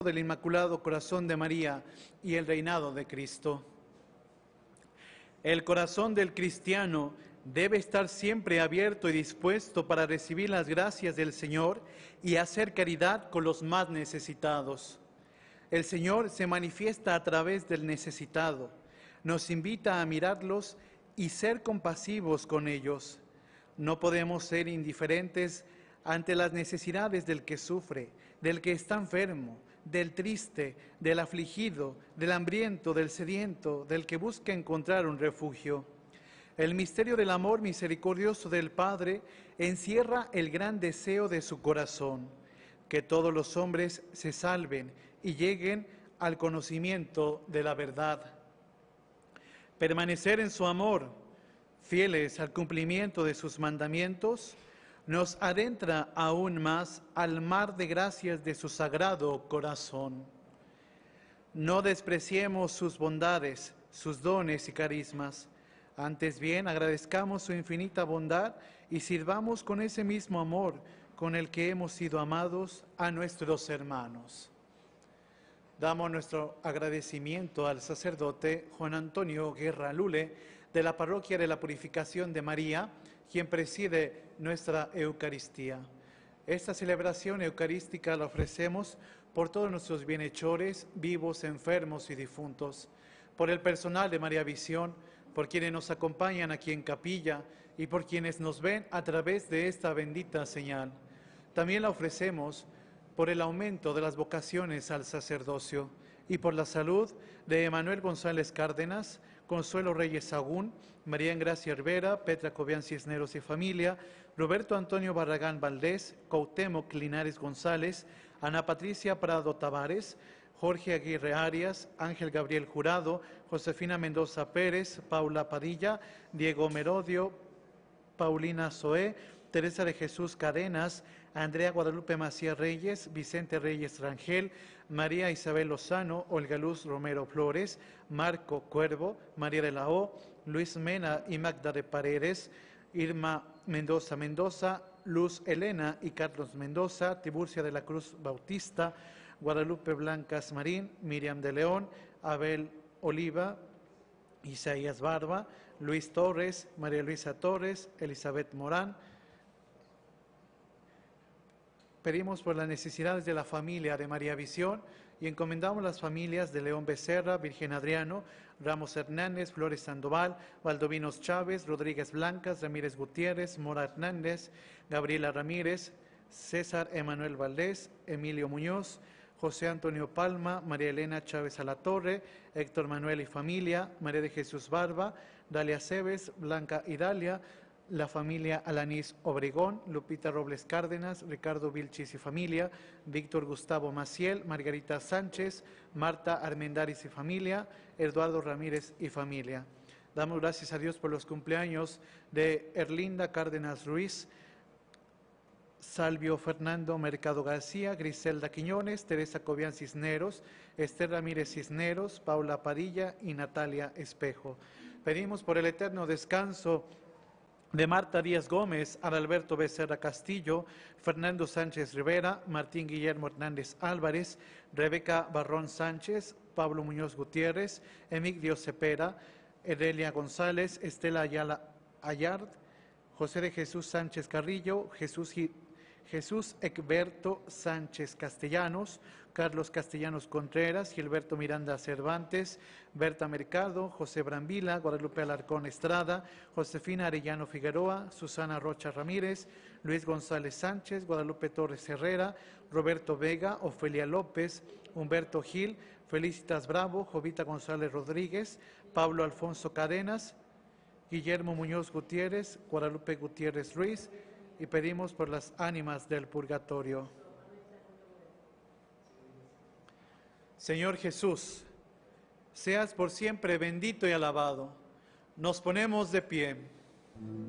del Inmaculado Corazón de María y el reinado de Cristo. El corazón del cristiano debe estar siempre abierto y dispuesto para recibir las gracias del Señor y hacer caridad con los más necesitados. El Señor se manifiesta a través del necesitado, nos invita a mirarlos y ser compasivos con ellos. No podemos ser indiferentes ante las necesidades del que sufre, del que está enfermo, del triste, del afligido, del hambriento, del sediento, del que busca encontrar un refugio. El misterio del amor misericordioso del Padre encierra el gran deseo de su corazón, que todos los hombres se salven y lleguen al conocimiento de la verdad. Permanecer en su amor, fieles al cumplimiento de sus mandamientos, nos adentra aún más al mar de gracias de su sagrado corazón. No despreciemos sus bondades, sus dones y carismas. Antes bien, agradezcamos su infinita bondad y sirvamos con ese mismo amor con el que hemos sido amados a nuestros hermanos. Damos nuestro agradecimiento al sacerdote Juan Antonio Guerra Lule de la Parroquia de la Purificación de María, quien preside nuestra Eucaristía. Esta celebración eucarística la ofrecemos por todos nuestros bienhechores, vivos, enfermos y difuntos, por el personal de María Visión, por quienes nos acompañan aquí en capilla y por quienes nos ven a través de esta bendita señal. También la ofrecemos por el aumento de las vocaciones al sacerdocio y por la salud de Emanuel González Cárdenas, Consuelo Reyes Sagún, María Engracia Herrera, Petra Cobian Cisneros y familia, Roberto Antonio Barragán Valdés, Cuauhtémoc Linares González, Ana Patricia Prado Tavares, Jorge Aguirre Arias, Ángel Gabriel Jurado, Josefina Mendoza Pérez, Paula Padilla, Diego Merodio, Paulina Zoé, Teresa de Jesús Cadenas, Andrea Guadalupe Macías Reyes, Vicente Reyes Rangel, María Isabel Lozano, Olga Luz Romero Flores, Marco Cuervo, María de la O, Luis Mena y Magda de Paredes, Irma Mendoza Mendoza, Luz Elena y Carlos Mendoza, Tiburcia de la Cruz Bautista, Guadalupe Blancas Marín, Miriam de León, Abel Oliva, Isaías Barba, Luis Torres, María Luisa Torres, Elizabeth Morán. Pedimos por las necesidades de la familia de María Visión y encomendamos las familias de León Becerra, Virgen Adriano, Ramos Hernández, Flores Sandoval, Valdovinos Chávez, Rodríguez Blancas, Ramírez Gutiérrez, Mora Hernández, Gabriela Ramírez, César Emanuel Valdés, Emilio Muñoz, José Antonio Palma, María Elena Chávez Alatorre, Héctor Manuel y familia, María de Jesús Barba, Dalia Cebes, Blanca Idalia, la familia Alanís Obregón, Lupita Robles Cárdenas, Ricardo Vilchis y familia, Víctor Gustavo Maciel, Margarita Sánchez, Marta Armendáriz y familia, Eduardo Ramírez y familia. Damos gracias a Dios por los cumpleaños de Erlinda Cárdenas Ruiz, Salvio Fernando Mercado García, Griselda Quiñones, Teresa Cobian Cisneros, Esther Ramírez Cisneros, Paula Padilla y Natalia Espejo. Pedimos por el eterno descanso de Marta Díaz Gómez, Adalberto Becerra Castillo, Fernando Sánchez Rivera, Martín Guillermo Hernández Álvarez, Rebeca Barrón Sánchez, Pablo Muñoz Gutiérrez, Emigdio Cepeda, Edelia González, Estela Ayala Ayard, José de Jesús Sánchez Carrillo, Jesús Egberto Sánchez Castellanos, Carlos Castellanos Contreras, Gilberto Miranda Cervantes, Berta Mercado, José Brambila, Guadalupe Alarcón Estrada, Josefina Arellano Figueroa, Susana Rocha Ramírez, Luis González Sánchez, Guadalupe Torres Herrera, Roberto Vega, Ofelia López, Humberto Gil, Felicitas Bravo, Jovita González Rodríguez, Pablo Alfonso Cadenas, Guillermo Muñoz Gutiérrez, Guadalupe Gutiérrez Ruiz, y pedimos por las ánimas del purgatorio. Señor Jesús, seas por siempre bendito y alabado. Nos ponemos de pie.